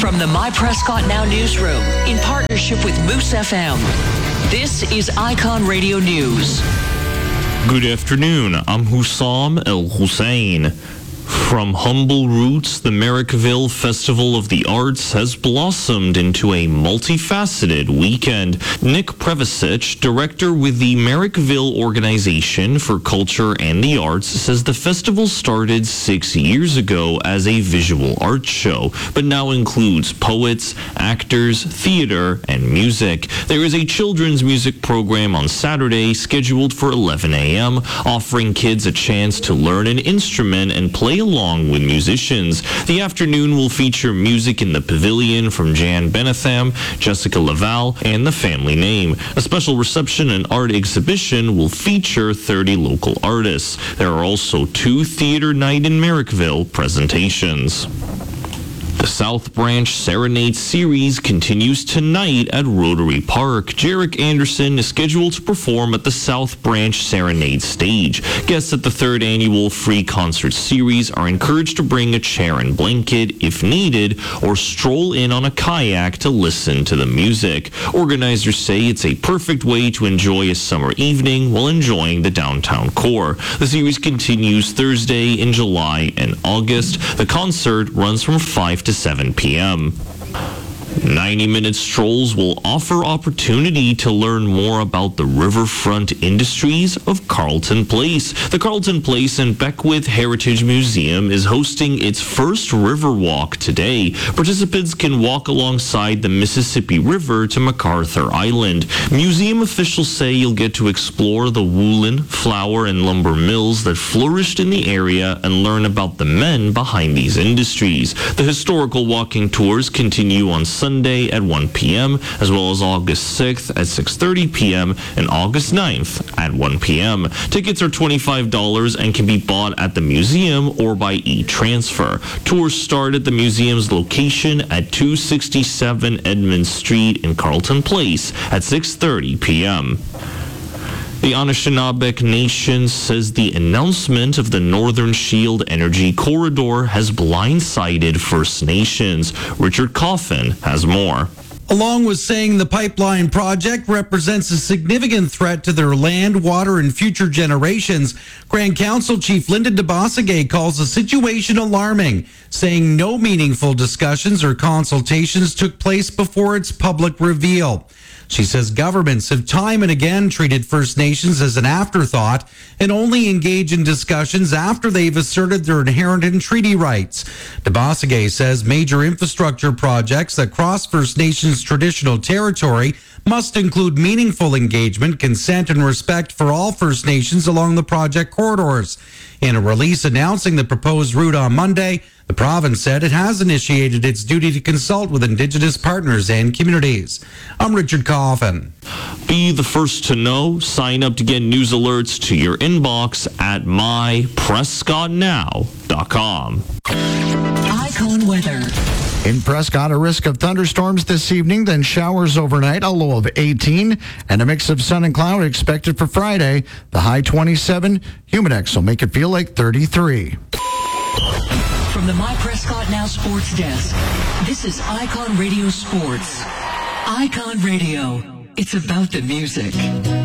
From the My Prescott Now newsroom, in partnership with Moose FM, this is Icon Radio News. Good afternoon. I'm Hussam El Hussein. From humble roots, the Merrickville Festival of the Arts has blossomed into a multifaceted weekend. Nick Prevasic, director with the Merrickville Organization for Culture and the Arts, says the festival started 6 years ago as a visual arts show, but now includes poets, actors, theater, and music. There is a children's music program on Saturday scheduled for 11 a.m., offering kids a chance to learn an instrument and play along with musicians. The afternoon will feature music in the pavilion from Jan Benatham, Jessica Laval, and The Family Name. A special reception and art exhibition will feature 30 local artists. There are also 2 Theater Night in Merrickville presentations. The South Branch Serenade Series continues tonight at Rotary Park. Jarek Anderson is scheduled to perform at the South Branch Serenade stage. Guests at the 3rd annual free concert series are encouraged to bring a chair and blanket if needed, or stroll in on a kayak to listen to the music. Organizers say it's a perfect way to enjoy a summer evening while enjoying the downtown core. The series continues Thursday in July and August. The concert runs from 5 to 7 p.m. 90-minute strolls will offer opportunity to learn more about the riverfront industries of Carleton Place. The Carleton Place and Beckwith Heritage Museum is hosting its first river walk today. Participants can walk alongside the Mississippi River to MacArthur Island. Museum officials say you'll get to explore the woolen, flour, and lumber mills that flourished in the area and learn about the men behind these industries. The historical walking tours continue on Sunday at 1 p.m., as well as August 6th at 6:30 p.m. and August 9th at 1 p.m. Tickets are $25 and can be bought at the museum or by e-transfer. Tours start at the museum's location at 267 Edmund Street in Carleton Place at 6:30 p.m. The Anishinaabe Nation says the announcement of the Northern Shield Energy Corridor has blindsided First Nations. Richard Coffin has more. Along with saying the pipeline project represents a significant threat to their land, water, and future generations, Grand Council Chief Lyndon DeBossegay calls the situation alarming, saying no meaningful discussions or consultations took place before its public reveal. She says governments have time and again treated First Nations as an afterthought and only engage in discussions after they've asserted their inherent and treaty rights. DeBossegay says major infrastructure projects that cross First Nations traditional territory must include meaningful engagement, consent, and respect for all First Nations along the project corridors. In a release announcing the proposed route on Monday, the province said it has initiated its duty to consult with Indigenous partners and communities. I'm Richard Coffin. Be the first to know. Sign up to get news alerts to your inbox at myprescottnow.com. Icon weather. In Prescott, a risk of thunderstorms this evening, then showers overnight, a low of 18, and a mix of sun and cloud expected for Friday. The high 27, Humidex will make it feel like 33. From the My Prescott Now Sports Desk, this is Icon Radio Sports. Icon Radio, it's about the music.